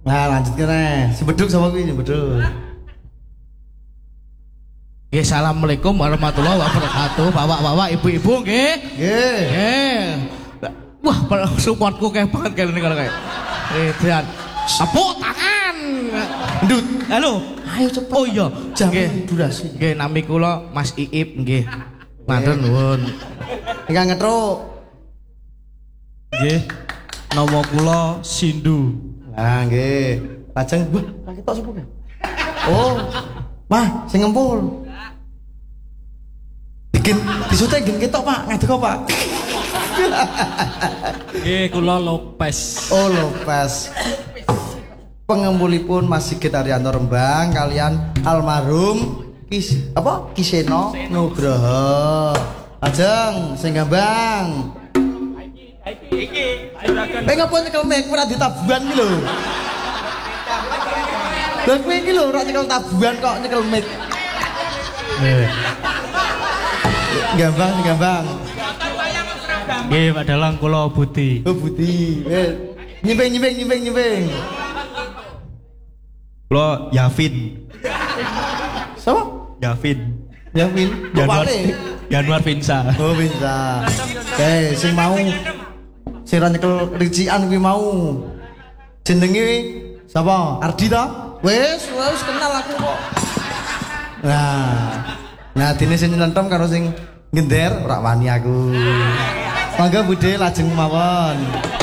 Nah, lanjut kene. Sebeduk sama kuwi sebeduk. Nggih, assalamualaikum warahmatullahi wabarakatuh. Bapak-bapak, ibu-ibu nggih. Nggih. Nggih. Wah, supportku kayak banget kali ini kalau kayak. Dan tepuk tangan. Ndut. Halo. Ayo cepet. Oh iya, jam nggih. durasi. Nggih, nami kula Mas Iip nggih. Matur nuwun. Ingkang ngetruk. Nggih. Nama kula Sindu. Nah, nggih. Lajeng wah, ketok sapa ki? Oh. Mah, sing ngempul. Bikin disute gen ketok, Pak. Ngadeg kok, Pak. Nggih, kula Lopez. Oh, Lopez. Pengempulipun Mas Sigit Arianto Rembang kalian almarhum Kiseno Nugroho. Lajeng sing gambang. Iki. Ngapa nyekel mic ora ditabuhan iki lho. Lah kowe iki lho ora nyekel tabuhan kok nyekel mic. Gambang. Nggih, Pak Dalang kula Budi. Oh, Budi. Nyipeng. Kula Yavin. Siapa? Yavin. Januar Vinsa. Oh, bisa. Oke, sing mau sing ra nyekel ricikan kuwi mau. Jenenge sapa? Ardi ta? Wis kenal aku kok. Nah, dene sing nyenentom karo sing ngender ora wani aku. Mangga budhe lajeng mawon.